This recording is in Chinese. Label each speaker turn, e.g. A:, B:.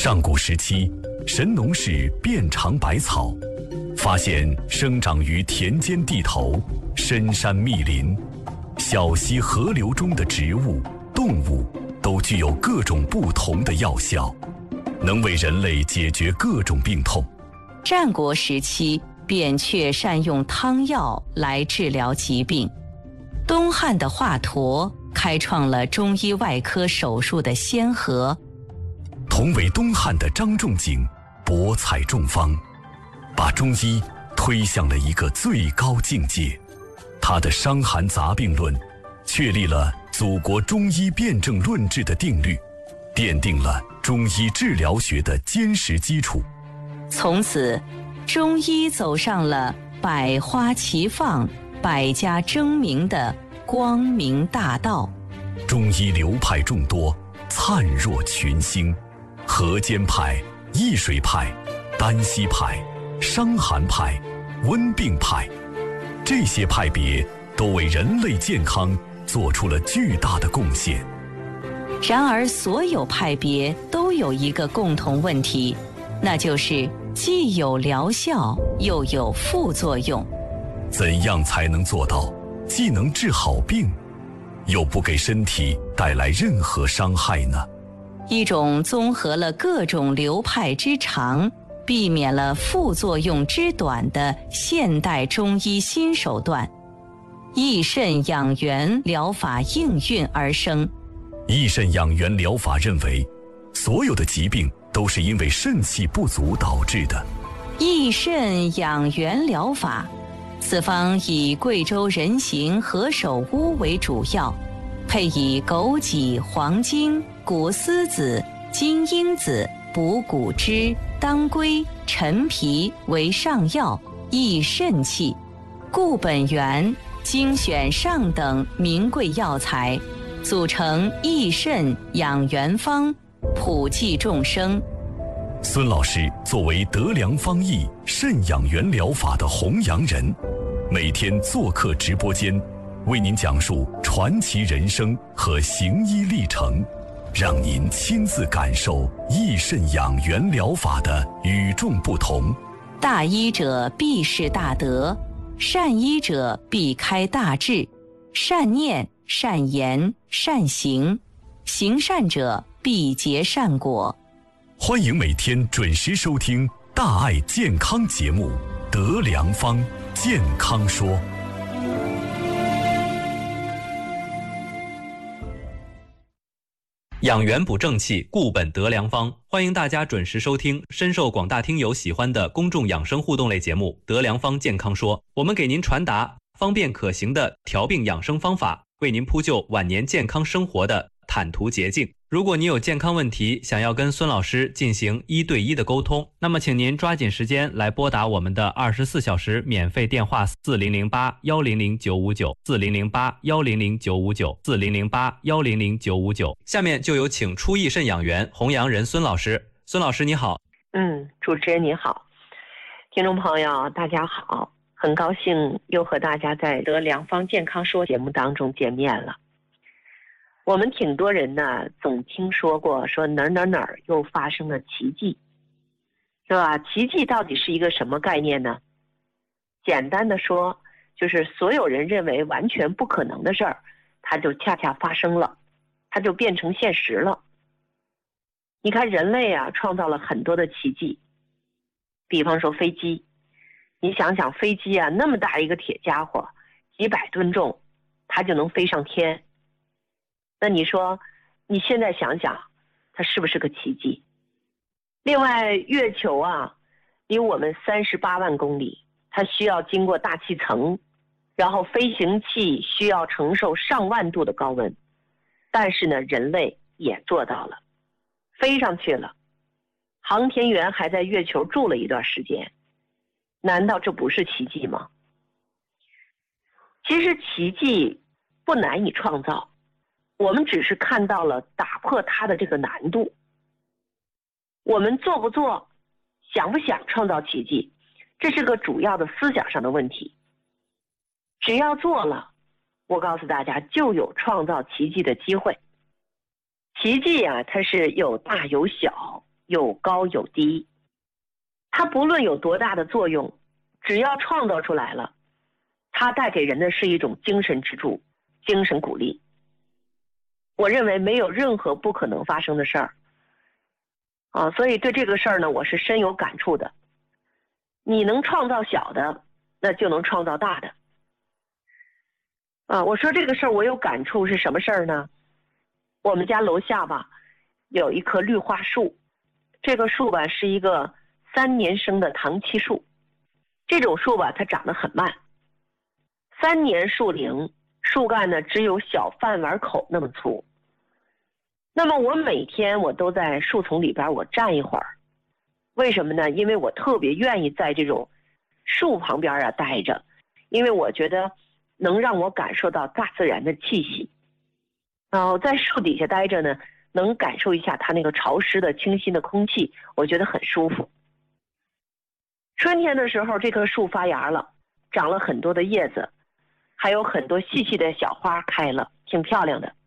A: 上古时期，神农氏遍尝百草，发现生长于田间地头、深山密林、小溪河流中的植物、动物都具有各种不同的药效，能为人类解决各种病痛。
B: 战国时期，扁鹊善用汤药来治疗疾病。东汉的华佗开创了中医外科手术的先河。
A: 同为东汉的张仲景博采众方，把中医推向了一个最高境界。他的《伤寒杂病论》确立了祖国中医辨证论治的定律，奠定了中医治疗学的坚实基础。
B: 从此，中医走上了百花齐放、百家争鸣的光明大道。
A: 中医流派众多，灿若群星。河间派、易水派、丹溪派、伤寒派、温病派，这些派别都为人类健康做出了巨大的贡献。
B: 然而，所有派别都有一个共同问题，那就是既有疗效，又有副作用。
A: 怎样才能做到既能治好病，又不给身体带来任何伤害呢？
B: 一种综合了各种流派之长，避免了副作用之短的现代中医新手段——益肾养元疗法应运而生。
A: 益肾养元疗法认为，所有的疾病都是因为肾气不足导致的。
B: 益肾养元疗法，此方以贵州人形何首乌为主要，配以枸杞、黄精、谷丝子、金樱子、补骨脂、当归、陈皮为上药，益肾气。固本源，精选上等名贵药材，组成益肾养元方，普济众生。
A: 孙老师作为德良方益肾养元疗法的弘扬人，每天做客直播间，为您讲述传奇人生和行医历程，让您亲自感受益肾养元疗法的与众不同。
B: 大医者必是大德，善医者必开大智，善念、善言、善行，行善者必结善果。
A: 欢迎每天准时收听大爱健康节目《德良方健康说》。
C: 养元补正气，固本得良方。欢迎大家准时收听深受广大听友喜欢的公众养生互动类节目《德良方健康说》，我们给您传达方便可行的调病养生方法，为您铺就晚年健康生活的坦途捷径。如果你有健康问题，想要跟孙老师进行1对1的沟通，那么请您抓紧时间来拨打我们的24小时免费电话4008-100-959 4008-100-959 4008-100-959。下面就有请出益肾养元弘扬人孙老师。孙老师你好。
D: 主持人你好，听众朋友大家好，很高兴又和大家在德良方健康说节目当中见面了。我们挺多人呢总听说过说哪儿又发生了奇迹，是吧？奇迹到底是一个什么概念呢？简单的说，就是所有人认为完全不可能的事儿，它就恰恰发生了，它就变成现实了。你看人类啊创造了很多的奇迹，比方说飞机，你想想飞机啊，那么大一个铁家伙，几百吨重，它就能飞上天。那你说你现在想想它是不是个奇迹？另外月球啊离我们38万公里，它需要经过大气层，然后飞行器需要承受上万度的高温，但是呢人类也做到了，飞上去了，航天员还在月球住了一段时间，难道这不是奇迹吗？其实奇迹不难以创造，我们只是看到了打破它的这个难度。我们做不做，想不想创造奇迹，这是个主要的思想上的问题。只要做了，我告诉大家就有创造奇迹的机会。奇迹啊，它是有大有小， 有高有低，它不论有多大的作用，只要创造出来了，它带给人的是一种精神支柱、精神鼓励。我认为没有任何不可能发生的事儿所以对这个事儿呢，我是深有感触的。你能创造小的，那就能创造大的我说这个事儿我有感触是什么事儿呢？我们家楼下吧有一棵绿化树，这个树吧是一个3年生的唐漆树，这种树吧它长得很慢，3年树龄，树干呢只有小饭碗口那么粗。那么我每天我都在树丛里边我站一会儿，为什么呢？因为我特别愿意在这种树旁边待着，因为我觉得能让我感受到大自然的气息在树底下待着呢，能感受一下它那个潮湿的清新的空气，我觉得很舒服。春天的时候这棵树发芽了，长了很多的叶子，还有很多细细的小花开了，挺漂亮的。